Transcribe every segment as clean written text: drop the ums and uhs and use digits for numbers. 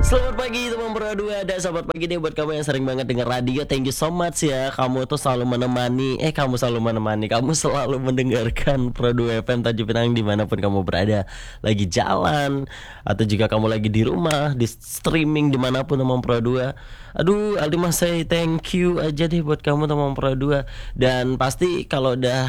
Selamat pagi teman Pro 2 dan selamat pagi nih buat kamu yang sering banget denger radio. Thank you so much ya. Kamu tuh selalu menemani, kamu selalu mendengarkan Pro 2 FM Tanjung Pinang dimanapun kamu berada. Lagi jalan atau juga kamu lagi di rumah, di streaming dimanapun teman Pro 2. Aduh, Aldi mas say thank you aja deh buat kamu teman Pro 2. Dan pasti kalau udah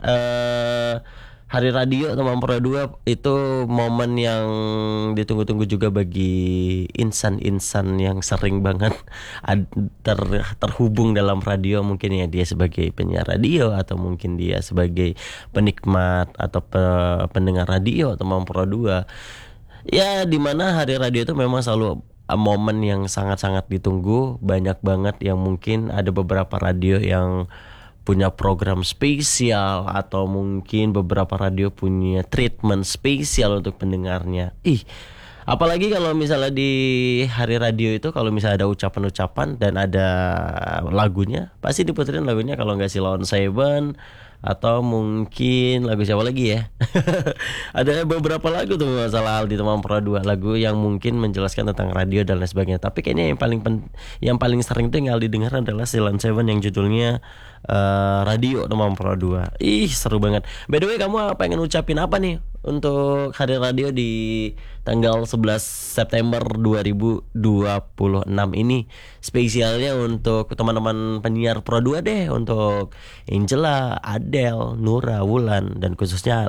Hari Radio teman Pro 2 itu momen yang ditunggu-tunggu juga bagi insan-insan yang sering banget terhubung dalam radio. Mungkin ya dia sebagai penyiar radio atau mungkin dia sebagai penikmat atau pendengar radio teman Pro 2. Ya dimana Hari Radio itu memang selalu momen yang sangat-sangat ditunggu. Banyak banget yang mungkin ada beberapa radio yang punya program spesial atau mungkin beberapa radio punya treatment spesial untuk pendengarnya. Apalagi kalau misalnya di Hari Radio itu kalau misalnya ada ucapan-ucapan dan ada lagunya, pasti diputerin lagunya kalau nggak Sheila on 7 atau mungkin lagu siapa lagi ya. Ada beberapa lagu tuh masalah di teman Pro 2, lagu yang mungkin menjelaskan tentang radio dan lain sebagainya. Tapi kayaknya yang paling sering tuh yang Aldi dengar adalah Sheila on 7 yang judulnya Radio teman Pro 2. Seru banget. By the way, kamu pengen ucapin apa nih untuk Hari Radio di tanggal 11 September 2026 ini? Spesialnya untuk teman-teman penyiar Pro 2 deh, untuk Angela, Adele, Nura, Wulan, dan khususnya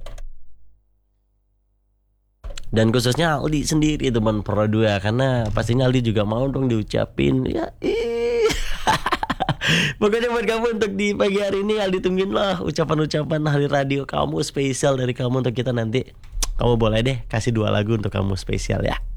Aldi sendiri teman Pro 2, karena pastinya Aldi juga mau dong diucapin ya. Pokoknya buat kamu untuk di pagi hari ini Aldi tungguin lah ucapan-ucapan Hari Radio kamu spesial dari kamu untuk kita nanti. Kamu boleh deh kasih 2 lagu untuk kamu spesial ya.